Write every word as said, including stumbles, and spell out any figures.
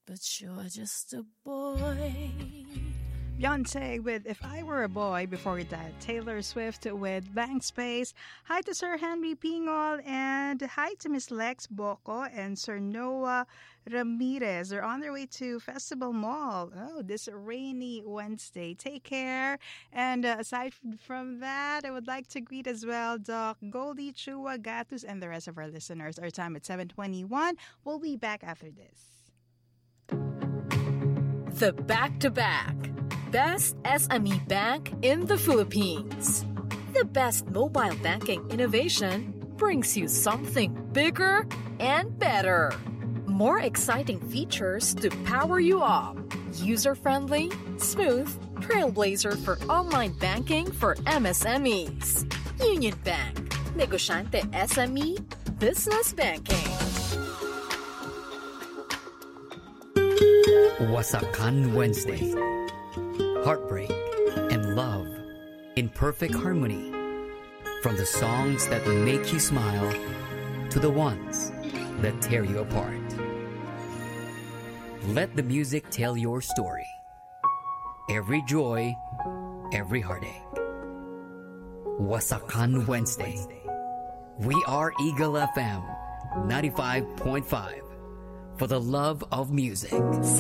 but you're just a boy. Beyonce with If I Were a Boy. Before that, Taylor Swift with Blank Space. Hi to Sir Henry Pingol, and hi to Miss Lex Boko and Sir Noah Ramirez. They're on their way to Festival Mall. Oh, this rainy Wednesday. Take care. And uh, aside from that, I would like to greet as well Doc Goldie, Chua, Gatus, and the rest of our listeners. Our time at seven twenty-one. We'll be back after this. The back-to-back. Best S M E bank in the Philippines. The best mobile banking innovation brings you something bigger and better. More exciting features to power you up. User-friendly, smooth, trailblazer for online banking for M S M Es. Union Bank. Negosyante S M E Business Banking. Wasakan Wednesday. Heartbreak and love in perfect harmony. From the songs that make you smile to the ones that tear you apart. Let the music tell your story. Every joy, every heartache. Wasakan Wednesday. We are Eagle F M ninety-five point five for the love of music.